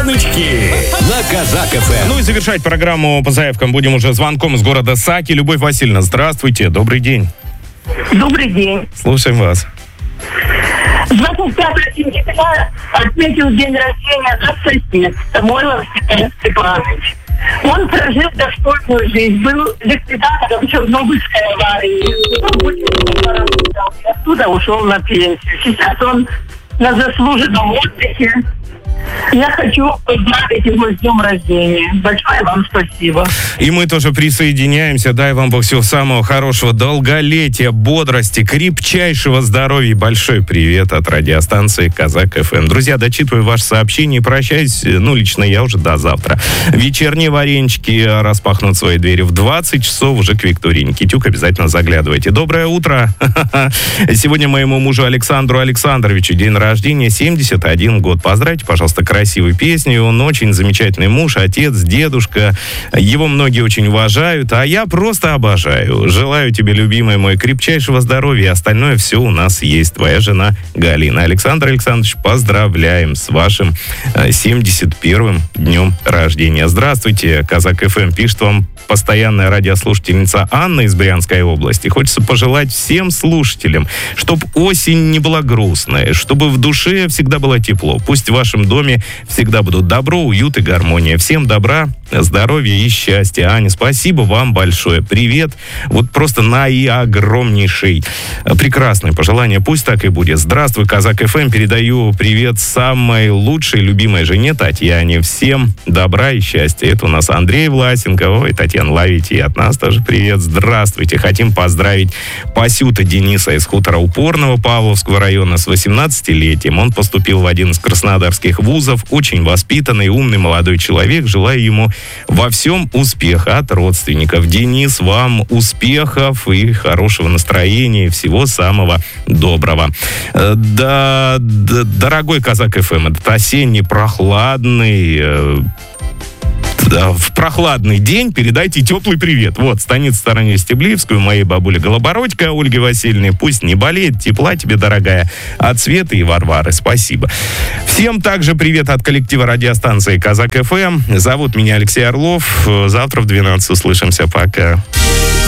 Уточки на Казак ФМ. Ну и завершать программу по заявкам будем уже звонком из города Саки. Любовь Васильевна, здравствуйте, добрый день. Добрый день. Слушаем вас. 25 сентября отметил день рождения наш сосед Самойлов Степан Степанович. Он прожил дошкольную жизнь, был ликвидатором Чернобыльской аварии. Оттуда ушел на пенсию. Сейчас он на заслуженном отдыхе. Я хочу поздравить его с днем рождения. Большое вам спасибо. И мы тоже присоединяемся. Дай вам Бог всего самого хорошего, долголетия, бодрости, крепчайшего здоровья. Большой привет от радиостанции Казак ФМ. Друзья, дочитываю ваше сообщение и прощаюсь. Лично я уже до завтра. Вечерние варенчики распахнут свои двери в 20 часов уже к Виктории Никитюк. Обязательно заглядывайте. Доброе утро. Сегодня моему мужу Александру Александровичу день рождения, 71 год. Поздравьте, пожалуйста, красивой песней. Он очень замечательный муж, отец, дедушка. Его многие очень уважают, а я просто обожаю. Желаю тебе, любимый мой, крепчайшего здоровья, и остальное все у нас есть. Твоя жена Галина. Александр Александрович, поздравляем с вашим 71-м днем рождения. Здравствуйте, Казак ФМ. Пишет вам постоянная радиослушательница Анна из Брянской области. Хочется пожелать всем слушателям, чтобы осень не была грустная, чтобы в душе всегда было тепло. Пусть в вашем доме всегда будут добро, уют и гармония. Всем добра, здоровья и счастья. Аня, спасибо вам большое. Привет. Вот просто наиогромнейший. Прекрасное пожелание. Пусть так и будет. Здравствуй, Казак ФМ. Передаю привет самой лучшей, любимой жене Татьяне. Всем добра и счастья. Это у нас Андрей Власенко. Ой, Татьяна, ловите. И от нас тоже привет. Здравствуйте. Хотим поздравить Пасюта Дениса из хутора Упорного Павловского района с 18-летием. Он поступил в один из краснодарских вузов. Очень воспитанный, умный молодой человек. Желаю ему во всем успеха от родственников. Денис, вам успехов и хорошего настроения, и всего самого доброго. Дорогой Казак ФМ, этот осенний прохладный... в прохладный день передайте теплый привет. Вот, станица Старонестеблиевскую, моей бабуле Голобородько Ольге Васильевне. Пусть не болеет, тепла тебе, дорогая, от Светы и Варвары. Спасибо. Всем также привет от коллектива радиостанции Казак ФМ. Зовут меня Алексей Орлов. Завтра в 12 услышимся. Пока.